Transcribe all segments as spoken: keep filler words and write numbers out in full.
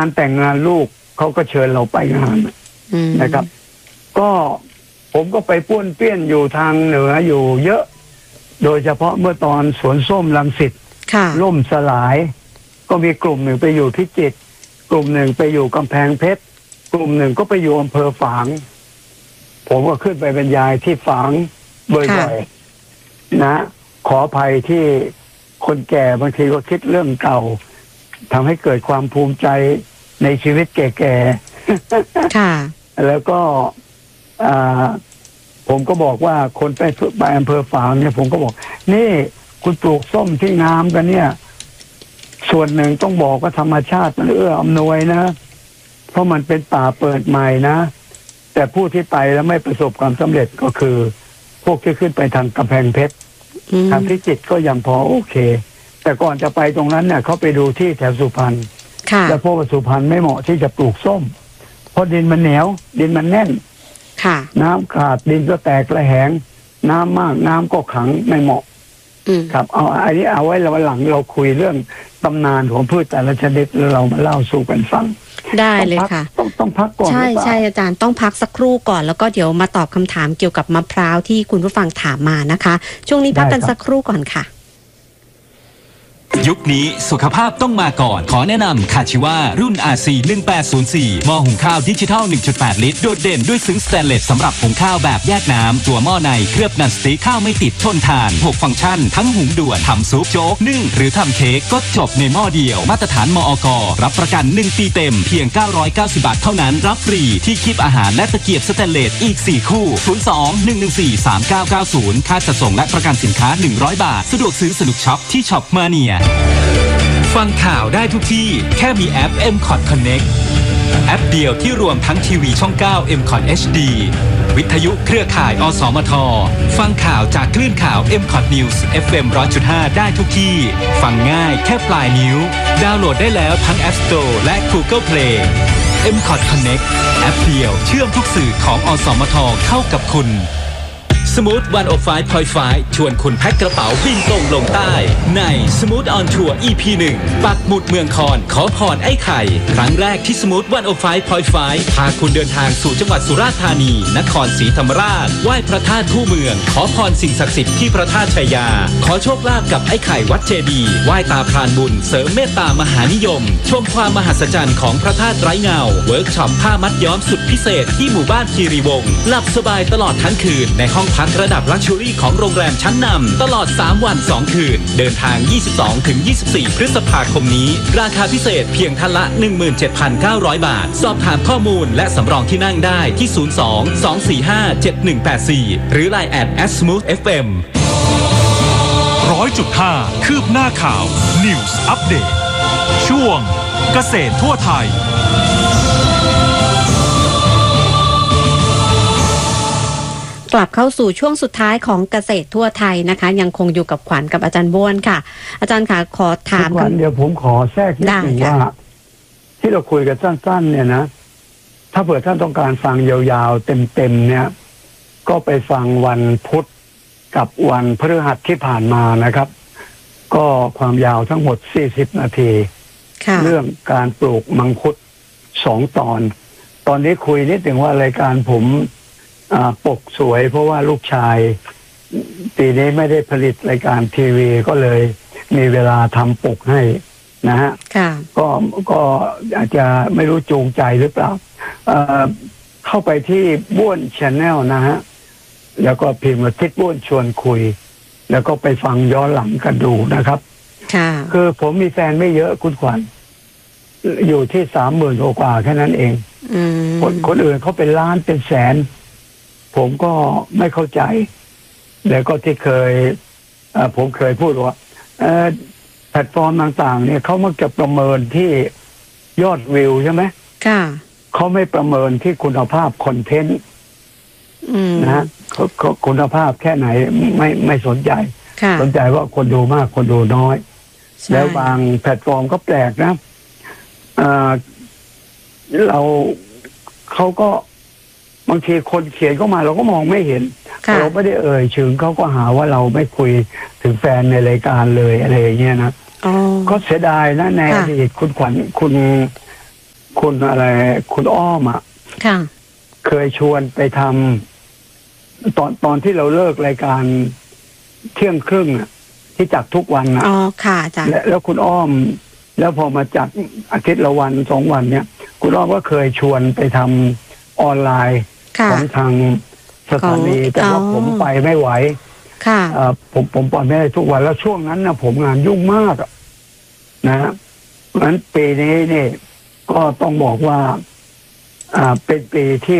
านแต่งงานลูกเขาก็เชิญเราไปงานนะครับก็ผมก็ไปป้วนเปี้ยนอยู่ทางเหนืออยู่เยอะโดยเฉพาะเมื่อตอนสวนส้มรังสิตล่มสลายก็มีกลุ่มหนึ่งไปอยู่พิจิตรกลุ่มหนึ่งไปอยู่กำแพงเพชรกลุ่มหนึ่งก็ไปอยู่อำเภอฝางผมก็ขึ้นไปบรรยายที่ฝางบ่อยๆนะขออภัยที่คนแก่บางทีก็คิดเรื่องเก่าทำให้เกิดความภูมิใจในชีวิตแก่ๆค่ะแล้วก็ผมก็บอกว่าคนไปไปอำเภอฝางเนี่ยผมก็บอกนี่คุณปลูกส้มที่งามกันเนี่ยส่วนหนึ่งต้องบอกว่าธรรมชาติมันเอื้ออำนวยนะเพราะมันเป็นป่าเปิดใหม่นะแต่ผู้ที่ไปแล้วไม่ประสบความสำเร็จก็คือพวกที่ขึ้นไปทางกำแพงเพชรทางพิจิตรก็ยังพอโอเคแต่ก่อนจะไปตรงนั้นเนี่ยเขาไปดูที่แถวสุพรรณแล้วพวกสุพรรณไม่เหมาะที่จะปลูกส้มเพราะดินมันเหนียวดินมันแน่นน้ำขาดดินก็แตกระแหงน้ำมากน้ำก็ขังไม่เหมาะครับเอาอันนี้เอาไว้วันหลังเราคุยเรื่องตำนานของพืชแต่ละชนิดแล้วเรามาเล่าสู่กันฟังได้เลยค่ะต้องต้องพักก่อนใช่ใช่อาจารย์ต้องพักสักครู่ก่อนแล้วก็เดี๋ยวมาตอบคำถามเกี่ยวกับมะพร้าวที่คุณผู้ฟังถามมานะคะช่วงนี้พักกันสักครู่ก่อนค่ะยุคนี้สุขภาพต้องมาก่อนขอแนะนำคาชิวารุ่น อาร์ ซี หนึ่งแปดศูนย์สี่ หม้อหุงข้าวดิจิทัล หนึ่งจุดแปด ลิตรโดดเด่นด้วยซึ้งสแตนเลสสำหรับหุงข้าวแบบแยกน้ำตัวหม้อในเคลือบนันสติ๊กข้าวไม่ติดทนทานหกฟังก์ชันทั้งหุงด่วนทำซุปโจ๊กนึ่งหรือทำเค้กก็จบในหม้อเดียวมาตรฐานมอก.รับประกันหนึ่งปีเต็มเพียงเก้าร้อยเก้าสิบบาทเท่านั้นรับฟรีที่คีบอาหารและตะเกียบสแตนเลสอีกสี่คู่ศูนย์ สอง หนึ่ง หนึ่ง สี่ สาม เก้า เก้า ศูนย์ค่าจัดส่งและประกันสินค้าหนึ่งร้อยบาทสะดวกซื้อสนุกช็อปที่ช็อปมาเนียฟังข่าวได้ทุกที่แค่มีแอป เอ็ม คอท Connect แอปเดียวที่รวมทั้งทีวีช่องเก้า เอ็ม คอท เอช ดี วิทยุเครือข่าย อสมท ฟังข่าวจากคลื่นข่าว เอ็ม คอท News เอฟ เอ็ม หนึ่งร้อยจุดห้า ได้ทุกที่ฟังง่ายแค่ปลายนิ้วดาวน์โหลดได้แล้วทั้ง App Store และ Google Play เอ็ม คอท Connect แอปเดียวเชื่อมทุกสื่อของอสมทเข้ากับคุณSmooth หนึ่งศูนย์ห้า จุดห้า ชวนคุณแพ็คกระเป๋าบินตรงลงใต้ใน Smooth on Tour อี พี หนึ่ง ปักหมุดเมืองคอนขอพรไอ้ไข่ครั้งแรกที่ Smooth หนึ่งศูนย์ห้า จุดห้า พาคุณเดินทางสู่จังหวัดสุราษฎร์ธานีนครศรีธรรมราชไหว้พระธาตุคู่เมืองขอพรสิ่งศักดิ์สิทธิ์ที่พระธาตุชัยยาขอโชคลาภกับไอ้ไข่วัดเจดีย์ไหว้ตาพรานบุญเสริมเมตตามหานิยมชมความมหัศจรรย์ของพระธาตุไร้เงาเวิร์กช็อปผ้ามัดย้อมสุดพิเศษที่หมู่บ้านคีรีวงศ์หลับสบายตลอดทั้งคืนในห้องพักระดับลักชัวรี่ของโรงแรมชั้นนำตลอดสามวันสองคืนเดินทาง ยี่สิบสองถึงยี่สิบสี่ พฤษภาคมนี้ราคาพิเศษเพียงท่านละ หนึ่งหมื่นเจ็ดพันเก้าร้อย บาทสอบถามข้อมูลและสำรองที่นั่งได้ที่ ศูนย์ สอง สอง สี่ ห้า เจ็ด หนึ่ง แปด สี่ หรือ ไลน์ แอท แอท สมูท เอฟ เอ็มร้อยจุดห้า คืบหน้าข่าว News Update ช่วงเกษตรทั่วไทยกลับเข้าสู่ช่วงสุดท้ายของเกษตรทั่วไทยนะคะยังคงอยู่กับขวัญกับอาจารย์บ้วนค่ะอาจารย์ค่ะขอถามกันเดี๋ยวผมขอแทรกนิดนึงว่าที่เราคุยกันสั้นๆเนี่ยนะถ้าเผื่อท่านต้องการฟังยาวๆเต็มๆเนี่ยก็ไปฟังวันพุธกับวันพฤหัสที่ผ่านมานะครับก็ความยาวทั้งหมดสี่สิบนาทีเรื่องการปลูกมังคุดสองตอนตอนนี้คุยนิดนึงว่ารายการผมปกสวยเพราะว่าลูกชายปีนี้ไม่ได้ผลิตรายการทีวีก็เลยมีเวลาทำปกให้นะฮะก็ก็อาจจะไม่รู้จูงใจหรือเปล่าเอ่อเข้าไปที่บ้วน Channel นะฮะแล้วก็พิมพ์ว่าทิศบ้วนชวนคุยแล้วก็ไปฟังย้อนหลังกันดูนะครับคือผมมีแฟนไม่เยอะคุณขวัญอยู่ที่สามหมื่นกว่าแค่นั้นเองคนคนอื่นเขาเป็นล้านเป็นแสนผมก็ไม่เข้าใจแล้วก็ที่เคยผมเคยพูดว่าแพลตฟอร์มต่างๆเนี่ยเขามักจะประเมินที่ยอดวิวใช่ไหมค่ะเขาไม่ประเมินที่คุณภาพคอนเทนต์นะฮะคุณภาพแค่ไหนไม่ไม่สนใจสนใจว่าคนดูมากคนดูน้อยแล้วบางแพลตฟอร์มก็แปลกนะเราเขาก็บางทีคนเขียนเข้ามาเราก็มองไม่เห็นเราไม่ได้เอ่ยถึงเขาก็หาว่าเราไม่คุยถึงแฟนในรายการเลยอะไรอย่างเงี้ยนะก็เสียดายนะในอดีตคุณขวัญคุณคุณอะไรคุณอ้อมอ่ะค่ะเคยชวนไปทำตอนตอนที่เราเลิกรายการเที่ยงครึ่งอ่ะที่จัดทุกวันนะอ๋อค่ะอาจารย์และแล้วคุณอ้อม แล้วพอมาจัดอาทิตย์ละวันสองวันเนี่ยคุณอ้อมก็เคยชวนไปทำออนไลน์ค่ะของทางสถานีของแต่ว่าอ๋อผมไปไม่ไหวค่ะเอ่อผมผมปล่อยไม่ได้ทุกวันแล้วช่วงนั้นนะผมงานยุ่งมากอะนะฮะเพราะฉะนั้นปีนี้นี่ก็ต้องบอกว่า อ่าเป็นปีที่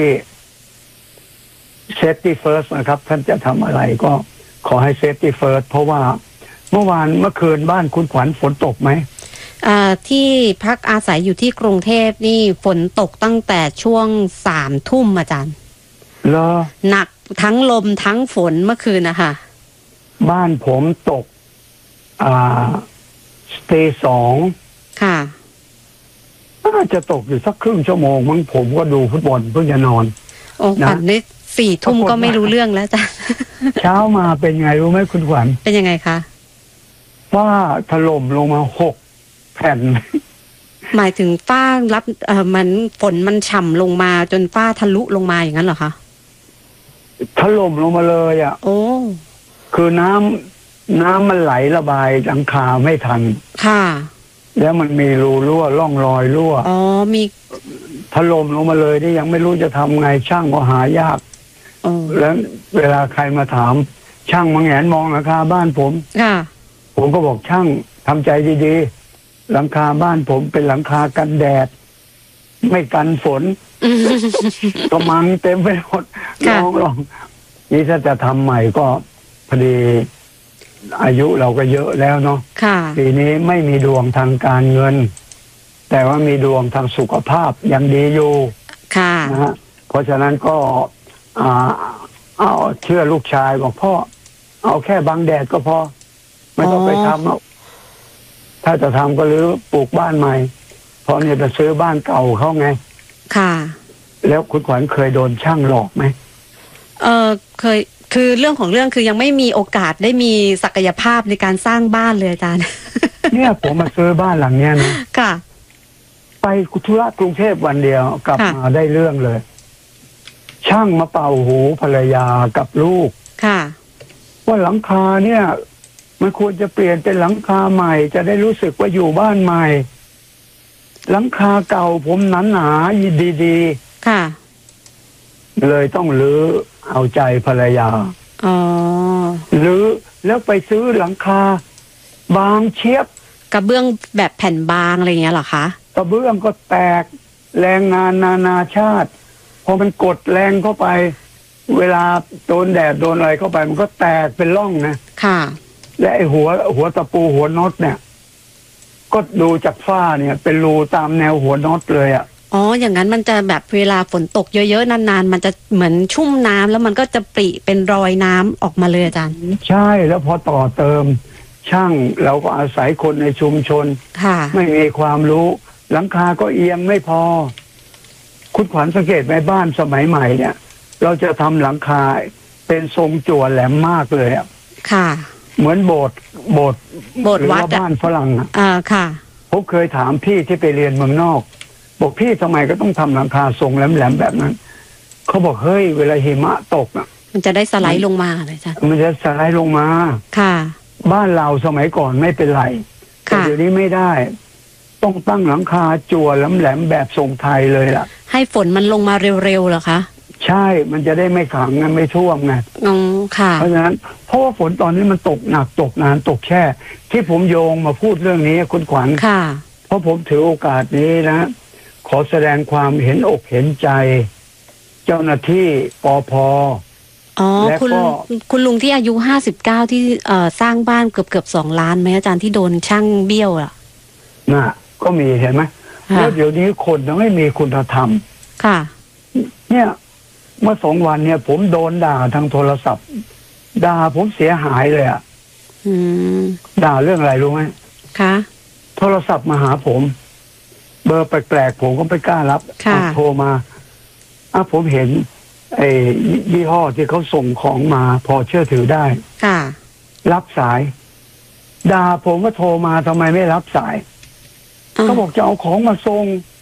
safety first นะครับ ท่านจะทำอะไรก็ขอให้ safety first เพราะว่าเมื่อวานเมื่อคืนบ้านคุณขวัญฝนตกไหมเอ่อที่พักอาศัยอยู่ที่กรุงเทพนี่ฝนตกตั้งแต่ช่วงสามทุ่มอาจารย์เหรอหนักทั้งลมทั้งฝนเมื่อคืนนะคะบ้านผมตก อ่าตีสองค่ะน่าจะตกอยู่สักครึ่งชั่วโมงมั้งผมก็ดูฟุตบอลเพิ่งจะนอนโอ้นะฝันนี่สี่ทุ่มปรากฏว่าก็ไม่รู้เรื่องแล้วจ้ะเช้ามาเป็นไงรู้ไหมคุณขวัญเป็นยังไงคะว่าถล่มลงมาหกแผ่นหมายถึงฝ้ารับเอ่อมันฝนมันฉ่ำลงมาจนฝ้าทะลุลงมาอย่างนั้นเหรอคะถล่มลงมาเลยอ่ะโอ้คือน้ำน้ำมันไหลระบายหลังคาไม่ทันค่ะแล้วมันมีรูรั่วร่องรอยรั่วอ๋อมีถล่มลงมาเลยนี่ยังไม่รู้จะทำไงช่างก็หายากโอ้แล้วเวลาใครมาถาม ช่างมาแงนมองหลังคาบ้านผมค่ะผมก็บอกช่างทำใจดีๆหลังคาบ้านผมเป็นหลังคากันแดด ไม่กันฝน ก็มังเต็มไปหมดลค่ะองลองนี่ถ้าจะทำใหม่ก็พอดีอายุเราก็เยอะแล้วเนาะค่ะปีนี้ไม่มีดวงทางการเงิน แต่ว่ามีดวงทางสุขภาพยังดีอยู่ค่ะนะฮะเพราะฉะนั้นก็อ่าเอาเชื่อลูกชายบอกพ่อเอาแค่บังแดดก็พอไม่ต้องไปทำเอาถ้าจะทำก็รื้อปลูกบ้านใหม่เพราะเนี่ยจะซื้อบ้านเก่าเขาไงค่ะแล้วคุณขวัญเคยโดนช่างหลอกไหมเออเคยคือเรื่องของเรื่องคือยังไม่มีโอกาสได้มีศักยภาพในการสร้างบ้านเลยอาจารย์เนี่ยผมมาซื้อบ้านหลังเนี้ยนะค่ะไปธุระกรุงเทพวันเดียวกลับค่ะมาได้เรื่องเลย ช่างมาเป่าหูภรรยากับลูกค่ะว่าหลังคาเนี่ย มันควรจะเปลี่ยนเป็นหลังคาใหม่ จะได้รู้สึกว่าอยู่บ้านใหม่ หลังคาเก่าผมหนาหนาๆดีค่ะๆเลยต้องรื้อเอาใจภรรยาอ๋อรื้อแล้วไปซื้อหลังคา บางเชียบกระเบื้องแบบแผ่นบางอะไรอย่างเงี้ยเหรอคะกระเบื้องก็แตกแรงงานนานาชาติพอมันกดแรงเข้าไป เวลาโดนแดดโดนอะไรเข้าไป มันก็แตกเป็นร่องนะค่ะและไอ้หัว หัวตะปูหัวน็อตเนี่ย ก็ดูจากฝ้าเนี่ย เป็นรูตามแนวหัวน็อตเลยอ่ะอ๋อ อย่างนั้นมันจะแบบเวลาฝนตกเยอะๆนานๆ มันจะเหมือนชุ่มน้ำแล้วมันก็จะปริเป็นรอยน้ำออกมาเลยอาจารย์ใช่แล้วพอต่อเติม ช่างเราก็อาศัยคนในชุมชนค่ะไม่มีความรู้ หลังคาก็เอียงไม่พอ คุณขวัญสังเกตไหมบ้านสมัยใหม่เนี่ย เราจะทำหลังคาเป็นทรงจั่วแหลมมากเลยอะค่ะเหมือนโบสถ์โบสถ์โบสถ์หรือวัดว่าอะบ้านฝรั่งอะอ่าค่ะผมเคยถามพี่ที่ไปเรียนเมืองนอก บอกพี่ทำไมก็ต้องทำหลังคาทรงแหลมๆแบบนั้น เขาบอกเฮ้ยเวลาหิมะตกอะมันจะได้สไลด์ลงมาเลยอาจารย์มันจะสไลด์ลงมาค่ะบ้านเราสมัยก่อนไม่เป็นไรแต่ค่ะเดี๋ยวนี้ไม่ได้ ต้องตั้งหลังคาจั่วแหลมๆแบบทรงไทยเลยล่ะให้ฝนมันลงมาเร็วๆเหรอคะใช่มันจะได้ไม่ขังไงไม่ท่วมไงอ๋อ ค่ะเพราะฉะนั้นเพราะว่าฝนตอนนี้มันตกหนักตกนานตกแช่ ที่ผมโยงมาพูดเรื่องนี้คุณขวัญค่ะเพราะผมถือโอกาสนี้นะ ขอแสดงความเห็นอกเห็นใจ เจ้าหน้าที่ปภอ๋อแล้วคุณก็คุณลุงที่อายุห้าสิบเก้าที่เอ่อสร้างบ้านเกือบเกือบสองล้านไหมอาจารย์ที่โดนช่างเบี้ยวอ่ะน่ะก็มีเห็นไหมค่ะแล้วเดี๋ยวนี้คนยังไม่มีคุณธรรมค่ะเนี่ยเมื่อสองวันเนี่ย ผมโดนด่าทางโทรศัพท์ ด่าผมเสียหายเลยอะอืมด่าเรื่องอะไรรู้ไหมค่ะโทรศัพท์มาหาผม เบอร์แปลกๆผมก็ไม่กล้ารับค่ะอ่ะโทรมาอ่ะผมเห็นไอ้ยี่ห้อที่เขาส่งของมาพอเชื่อถือได้ค่ะรับสายด่าผมก็โทรมาทำไมไม่รับสายเขาบอกจะเอาของมาส่ง